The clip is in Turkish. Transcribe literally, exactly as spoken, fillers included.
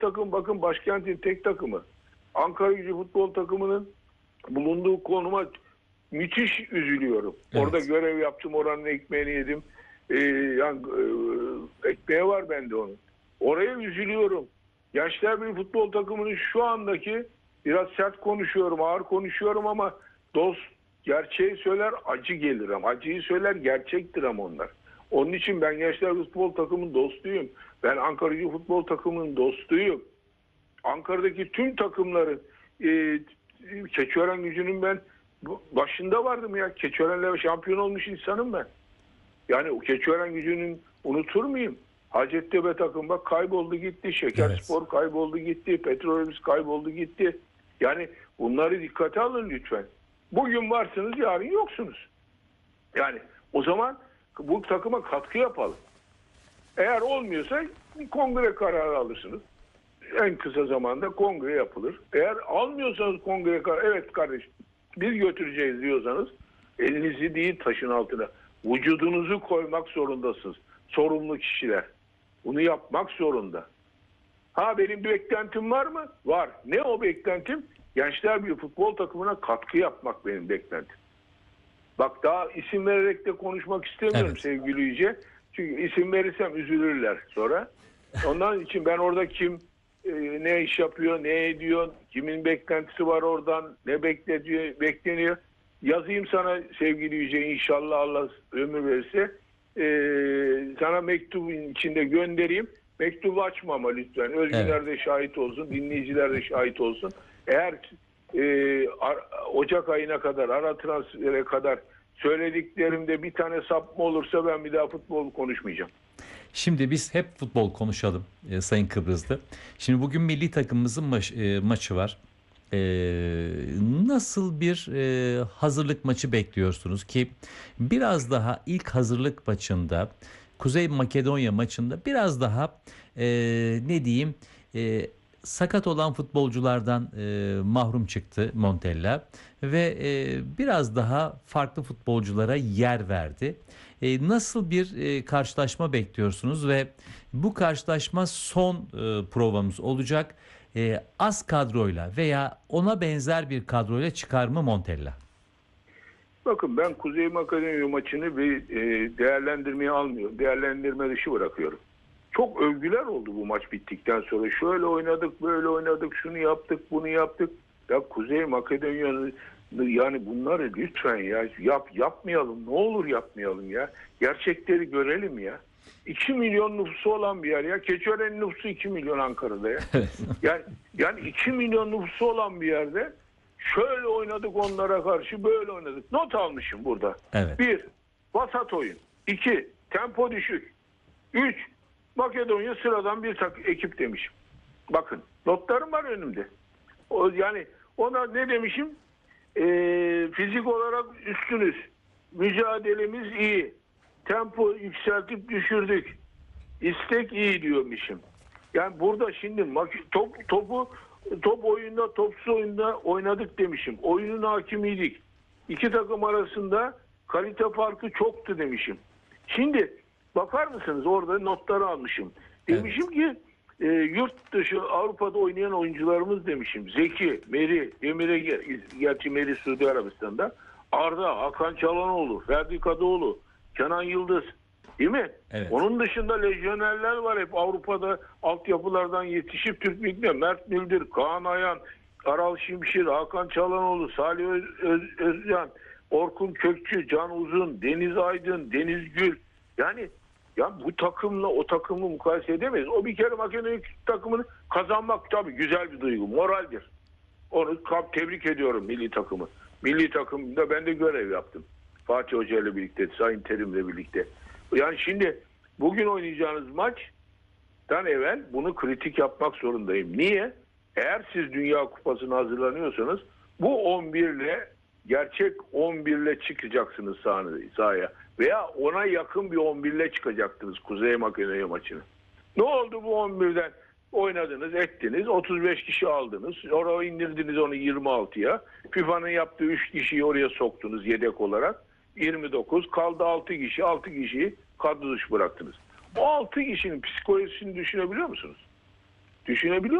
takım, bakın başkentin tek takımı. Ankaragücü futbol takımının bulunduğu konuma müthiş üzülüyorum. Evet. Orada görev yaptım, oranın ekmeğini yedim. Ee, yani e, ekmeği var bende onun. Oraya üzülüyorum. Gençler bir futbol takımının şu andaki, biraz sert konuşuyorum, ağır konuşuyorum ama dost gerçeği söyler, acı gelir ama. Acıyı söyler, gerçektir ama onlar. Onun için ben Gençler futbol takımının dostuyum. Ben Ankaragücü futbol takımının dostuyum. Ankara'daki tüm takımların e, Keçiörengücü'nün ben başında vardım ya. Keçiören'le şampiyon olmuş insanım ben. Yani o Keçiörengücü'nün unutur muyum? Hacettepe takım bak kayboldu gitti. Şekerspor evet. kayboldu gitti. Petrolimiz kayboldu gitti. Yani bunları dikkate alın lütfen. Bugün varsınız, yarın yoksunuz. Yani o zaman bu takıma katkı yapalım. Eğer olmuyorsa bir kongre kararı alırsınız. En kısa zamanda kongre yapılır. Eğer almıyorsanız kongre kararı, evet kardeşim biz götüreceğiz diyorsanız elinizi değil taşın altına, vücudunuzu koymak zorundasınız. Sorumlu kişiler. Bunu yapmak zorunda. Ha benim bir beklentim var mı? Var. Ne o beklentim? Gençler bir futbol takımına katkı yapmak benim beklentim. Bak daha isim vererek de konuşmak istemiyorum evet. sevgili Yüce. Çünkü isim verirsem üzülürler sonra. Ondan için ben orada kim e, ne iş yapıyor, ne ediyor, kimin beklentisi var oradan, ne bekleniyor, bekleniyor. Yazayım sana sevgili Yüce, inşallah Allah ömür verirse. E, sana mektubun içinde göndereyim. Mektubu açma ama lütfen. Özgürler evet. de şahit olsun, dinleyiciler de şahit olsun. Eğer e, Ocak ayına kadar, ara transfere kadar söylediklerimde bir tane sapma olursa ben bir daha futbol konuşmayacağım. Şimdi biz hep futbol konuşalım e, Sayın Kıbrıslı. Şimdi bugün milli takımımızın maç, e, maçı var. E, nasıl bir e, hazırlık maçı bekliyorsunuz ki biraz daha ilk hazırlık maçında, Kuzey Makedonya maçında biraz daha e, ne diyeyim e, sakat olan futbolculardan e, mahrum çıktı Montella ve e, biraz daha farklı futbolculara yer verdi. E, nasıl bir e, karşılaşma bekliyorsunuz ve bu karşılaşma son e, provamız olacak. E, az kadroyla veya ona benzer bir kadroyla çıkar mı Montella? Bakın ben Kuzey Makedonya maçını bir e, değerlendirmeye almıyorum. Değerlendirme dışı bırakıyorum. Çok övgüler oldu bu maç bittikten sonra. Şöyle oynadık, böyle oynadık, şunu yaptık, bunu yaptık. Ya Kuzey Makedonya'nın yani bunları lütfen ya yap yapmayalım. Ne olur yapmayalım ya. Gerçekleri görelim ya. iki milyon nüfusu olan bir yer ya. Keçiören'in nüfusu iki milyon Ankara'da ya. yani yani iki milyon nüfusu olan bir yerde şöyle oynadık onlara karşı, böyle oynadık. Not almışım burada. Evet. Bir, vasat oyun. İki, tempo düşük. Üç, Makedonya sıradan bir tak ekip demişim. Bakın notlarım var önümde. O, yani ona ne demişim? Ee, fizik olarak üstünüz. Mücadelemiz iyi. Tempo yükseltip düşürdük. İstek iyi diyormuşum. Yani burada şimdi top, topu top oyunda, topsuz oyunda oynadık demişim. Oyunun hakimiydik. İki takım arasında kalite farkı çoktu demişim. Şimdi bakar mısınız orada notları almışım. Demişim evet. ki e, yurt dışı Avrupa'da oynayan oyuncularımız demişim. Zeki, Meri, Demir'e gerçi Meri Suudi Arabistan'da. Arda, Hakan Çalhanoğlu, Ferdi Kadıoğlu, Kenan Yıldız. Değil mi? Evet. Onun dışında lejyonerler var hep Avrupa'da altyapılardan yetişip Türk Ligi'ne. Mert Müldür, Kaan Ayan, Aral Şimşir, Hakan Çalhanoğlu, Salih Öz, Öz, Özcan, Orkun Kökçü, Can Uzun, Deniz Aydın, Deniz Gül. Yani ya bu takımla o takımı mukayese edemeyiz. O bir kere Makedonya takımını kazanmak tabii güzel bir duygu, moraldir. Onu tebrik ediyorum milli takımı. Milli takımda ben de görev yaptım. Fatih Hoca ile birlikte, Sayın Terim'le birlikte. Yani şimdi bugün oynayacağınız maçtan evvel bunu kritik yapmak zorundayım. Niye? Eğer siz Dünya Kupası'na hazırlanıyorsanız bu on bir ile gerçek on bir ile çıkacaksınız sahaya. Veya ona yakın bir on bir ile çıkacaktınız Kuzey Makedonya maçını. Ne oldu bu on birden? Oynadınız, ettiniz, otuz beş kişi aldınız. Oraya indirdiniz onu yirmi altıya. FIFA'nın yaptığı üç kişiyi oraya soktunuz yedek olarak. yirmi dokuz kaldı altı kişi. altı kişiyi kadro dışı bıraktınız. O altı kişinin psikolojisini düşünebiliyor musunuz? Düşünebiliyor